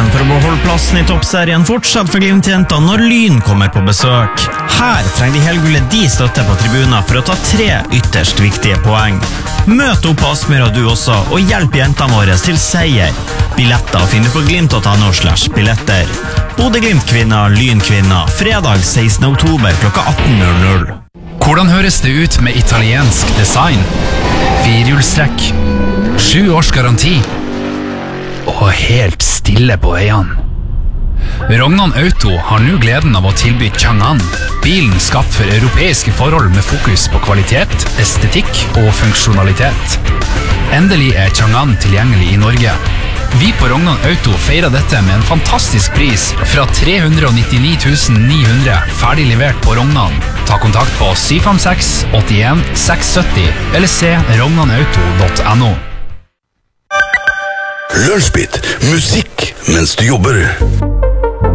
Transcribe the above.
kampen for å beholde plassen i toppserien fortsatt for Glimt-jentene når Lyn kommer på besøk. Her trenger de helgule de støtte på tribuner for å ta 3 ytterst viktige poeng. Møt opp på Aspmyra du også, og hjelp jentene våre til seier. Billetter finner du på glimt.no/billetter. Bodø-Glimt kvinner, Lyn kvinner, fredag 16. oktober klokka 18:00. Hvordan høres det ut med italiensk design? 4-hjulstrekk, 7 års garanti og helt stille på veiene. Rognan Auto har nå gleden av å tilby Chang'an, bilen skapt for europeiske forhold med fokus på kvalitet, estetikk og funksjonalitet. Endelig er Chang'an tilgjengelig i Norge. Vi på Rognan Auto feirer dette med en fantastisk pris fra 399 900 ferdig levert på Rognan. Ta kontakt på 756 81 670 eller se rognanauto.no. Lunsjbit, musikk mens du jobber.